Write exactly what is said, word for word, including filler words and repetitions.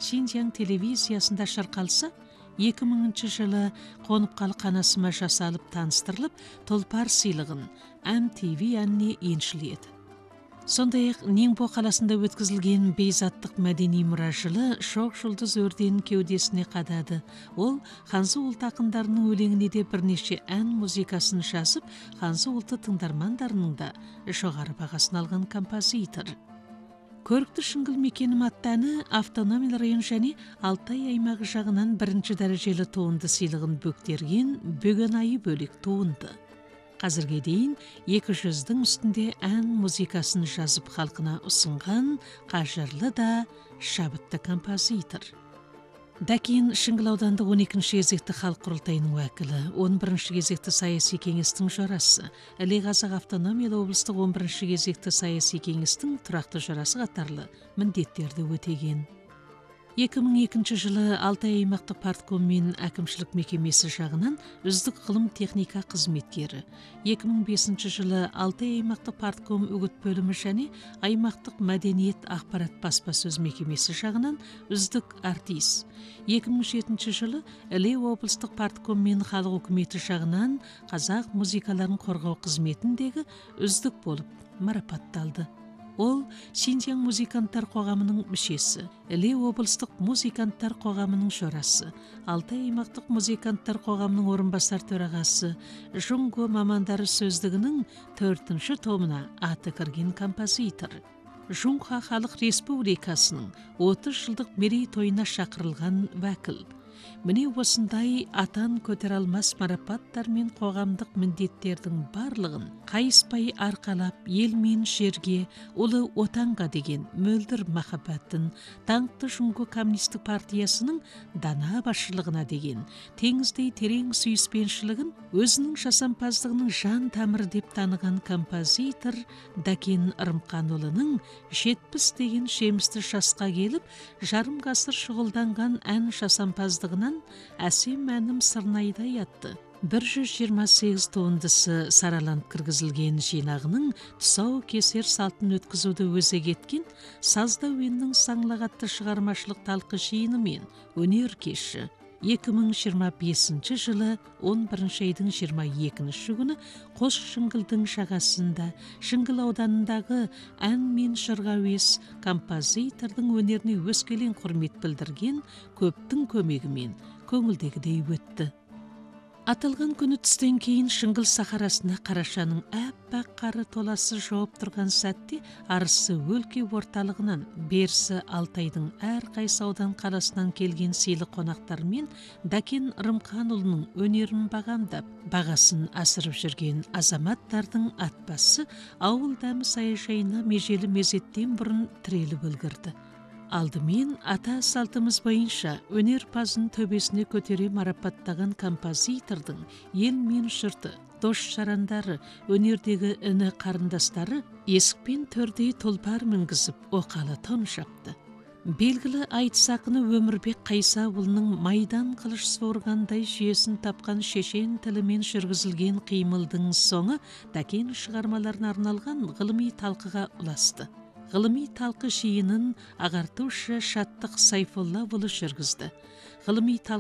Шинжяң телевизиясында шырқалса, екі мыңыншы жылы қонып қалы қанасыма жасалып таныстырылып, тұлпар сыйлығын эм ти ви әніне еншіледі. Сондай-ақ Нingbo қаласында өткізілген бейзаттық мәдени мұра жылы шоқ жұлдыз өрден кеудесіне қадады. Ол Ханзы ұлт ақындарының өлеңіне де бірнеше ән музыкасын жазып, Ханзы ұлты тыңдармандарының да жоғары бағасын алған композитор. Көрікті шыңғыл мекенім атты әні автономиялы район және Алтай аймағы жағынан бірінші дәрежелі туынды сыйлығын бөктерген бөген айы бөлек туынды. Қазірге дейін екі жүздің үстінде ән музыкасын жазып халқына ұсынған қажырлы да шабытты композитор. Дәкен Шыңғыл аудандық он екінші кезекті халық құрылтайының уәкілі, он бірінші кезекті саяси кеңестің жорасы, Іле Қазақ автономиялы облыстық он бірінші кезекті саяси кеңестің тұрақты жорасы қатарлы міндеттерді өтеген. екі мың екінші жылы Алтай аймақтық партком мен әкімшілік мекемесі жағынан үздік ғылым техника қызметкері, екі мың бесінші жылы Алтай аймақтық партком үгіт бөлімі және аймақтық мәдениет ақпарат баспасөз мекемесі жағынан үздік артист, екі мың жетінші жылы Іле облыстық партком мен халық үкіметі жағынан қазақ музыкаларын қорғау қызметіндегі үздік болып марапатталды. Ол Шинжяң музыканттар қоғамының мүшесі, Іле облыстық музыканттар қоғамының жорасы, Алтай аймақтық музыканттар қоғамының орынбасар төрағасы, Жұңго мамандары сөздігінің төртінші томына аты кірген композитор. Жұңға халық республикасының отыз жылдық мерейтойына шақырылған уәкіл. Міне осындай атан көтер алмас марапаттар мен қоғамдық міндеттердің барлығын қайыспай арқалап, ел мен жерге, ұлы отанға деген мөлдір махаббатын, даңқты Жұңго коммунистік партиясының дана басшылығына деген теңіздей терең сүйіспеншілігін өзінің жасампаздығының жан тамыры деп таныған композитор Дәкен Ырымханұлының жетпіс деген жемісті жасқа келіп, жарым ғасыр шұғылданған ән жасампаздығынан әсем әнім Сырнайдай атты бір жүз жиырма сегіз туындысы сараланып кіргізілген жинағының тұсау кесер салтын өткізуді өзек еткен Сазда әуенінің саңлағатты шығармашылық талқы жиыны мен өнер кеші екі мың жиырма бесінші жылы он бірінші айдың жиырма екінші күні Қос Шыңғылдың жағасында Шыңғыл ауданындағы ән мен жырға әуес композитордың өнеріне өскелең құрмет білдірген көптің көмегімен көңілдегідей өтті. Аталған күні түстен кейін Шыңғыл сахарасына қарашаның әппақ қары толасы жауып тұрған сәтте арысы өлке орталығынан берісі Алтайдың әр қайсы аудан қаласынан келген сыйлы қонақтармен Дәкен Ырымханұлының өнерін бағамдап, бағасын асырып жүрген азаматтардың атбасы ауыл дәмі саяжайына межелі мезеттен бұрын тіреліп үлгірді. Алдымен ата салтымыз бойынша өнерпазын төбесіне көтере марапаттаған композитордың ел мен жұрты, дос-жарандары, өнердегі іні қарындастары есікпен төрдей тұлпар мінгізіп оқалы тон шапты. Белгілі айтыс ақыны Өмірбек Қайсауылының майдан қылыш суырғандай жүйесін тапқан шешен тілімен жүргізілген қимылдың соңы Дәкен шығармаларына арналған ғылыми талқыға ұласты. Ғылыми талқы жиынын ағартушы Шаттық Сайфоллаұлы жүргізді. Ғылыми талқы